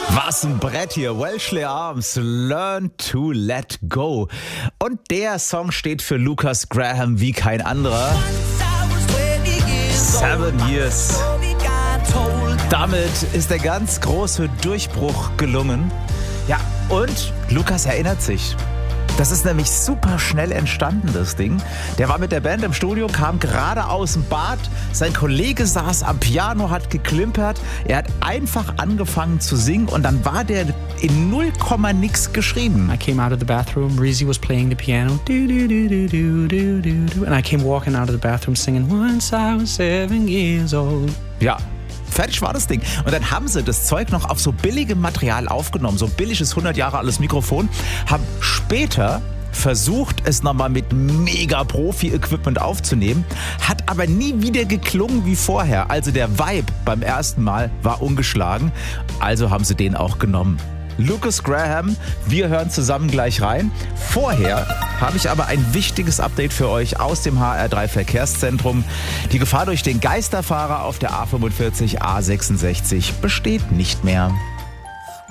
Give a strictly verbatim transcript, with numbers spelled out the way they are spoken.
Was ein Brett hier. Welshly Arms, Learn to Let Go. Und der Song steht für Lucas Graham wie kein anderer. Seven Years. Damit ist der ganz große Durchbruch gelungen. Ja, und Lucas erinnert sich. Das ist nämlich super schnell entstanden, das Ding. Der war mit der Band im Studio, kam gerade aus dem Bad. Sein Kollege saß am Piano, hat geklimpert. Er hat einfach angefangen zu singen und dann war der in null Komma nix geschrieben. I came out of the bathroom. Reezy was playing the piano. Do, do, do, do, do, do, do, do. And I came walking out of the bathroom singing Once I was seven years old. Ja. Fertig war das Ding. Und dann haben sie das Zeug noch auf so billigem Material aufgenommen. So billiges hundert Jahre altes Mikrofon. Haben später versucht, es nochmal mit mega Profi-Equipment aufzunehmen. Hat aber nie wieder geklungen wie vorher. Also der Vibe beim ersten Mal war ungeschlagen. Also haben sie den auch genommen. Lucas Graham, wir hören zusammen gleich rein. Vorher habe ich aber ein wichtiges Update für euch aus dem H R drei Verkehrszentrum. Die Gefahr durch den Geisterfahrer auf der A fünfundvierzig A sechsundsechzig besteht nicht mehr.